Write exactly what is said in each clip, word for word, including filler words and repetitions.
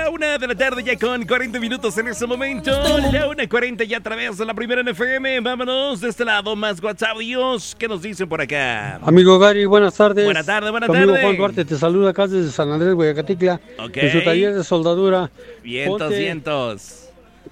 La una de la tarde ya con cuarenta minutos en este momento. La una cuarenta ya a través de la primera en F M. Vámonos de este lado, más WhatsApp. Dios, ¿qué nos dicen por acá? Amigo Gary, buenas tardes. Buenas tardes, buenas Tu tardes. amigo Juan Duarte te saluda acá desde San Andrés, Guayacatitla. Ok. En su taller de soldadura. Vientos, Ponte vientos.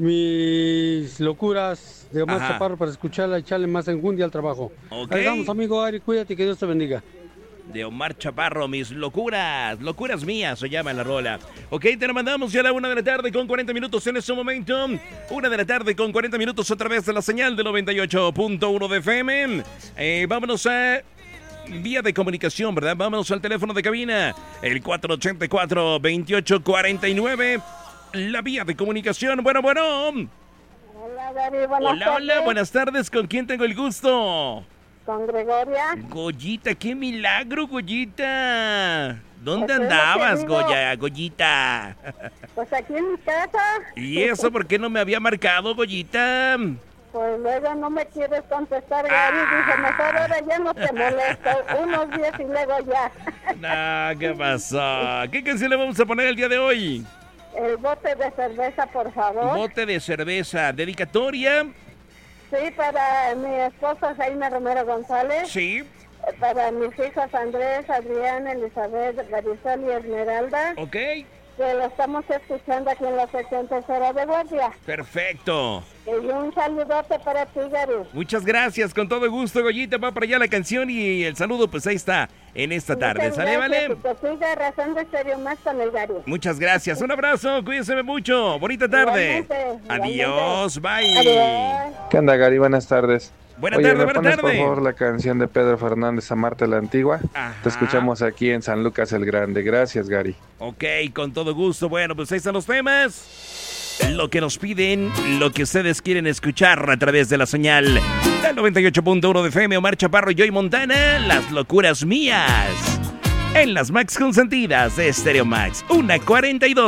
Mis locuras de Omar Ajá. Chaparro para escucharla y echarle más enjundia al trabajo. Ok. Ahí vamos, amigo Gary, cuídate, que Dios te bendiga. De Omar Chaparro, mis locuras, locuras mías se llama la rola. Ok, te la mandamos ya a la una de la tarde con cuarenta minutos en este momento. Una de la tarde con cuarenta minutos a través de la señal de noventa y ocho punto uno de F M. Eh, vámonos a vía de comunicación, ¿verdad? Vámonos al teléfono de cabina, el cuatro ochenta y cuatro, veintiocho cuarenta y nueve. La vía de comunicación, bueno, bueno. Hola, Gary, buenas Hola, tardes. hola, buenas tardes. ¿Con quién tengo el gusto? Con Gregoria. Goyita, qué milagro, Goyita. ¿Dónde Pues es lo que andabas, digo. Goya, Goyita? Pues aquí en mi casa. ¿Y eso por qué no me había marcado, Goyita? Pues luego no me quieres contestar, Gary. Ah. Dije, mejor ahora ya no te molesto. Unos días y luego ya. No, ¿qué pasó? ¿Qué canción le vamos a poner el día de hoy? El bote de cerveza, por favor. Bote de cerveza, dedicatoria. Sí, para mi esposa Jaime Romero González. Sí, Para mis hijas Andrés, Adrián, Elizabeth, Marisol y Esmeralda. ok, Que lo estamos escuchando aquí en la sección tercera de guardia. perfecto. Y un saludote para ti, Gary. Muchas gracias, con todo gusto, Goyita. Va para allá la canción y el saludo, pues ahí está, en esta tarde. Muchas ¿Sale, gracias, vale? y que siga Razón de Estéreo más con el Gary. Muchas gracias, un abrazo, cuídense mucho, bonita tarde. Igualmente, Adiós, bye. Adiós. ¿Qué onda, Gary? Buenas tardes. Buenas Oye, tardes, ¿me buenas pones tardes. por favor la canción de Pedro Fernández, Amarte la Antigua? Ajá. Te escuchamos aquí en San Lucas el Grande. Gracias, Gary. Ok, con todo gusto. Bueno, pues ahí están los temas. Lo que nos piden, lo que ustedes quieren escuchar a través de la señal del noventa y ocho punto uno de F M. Omar Chaparro y Joy Montana, las locuras mías. En las Max consentidas de Stereo Max, una cuarenta y dos.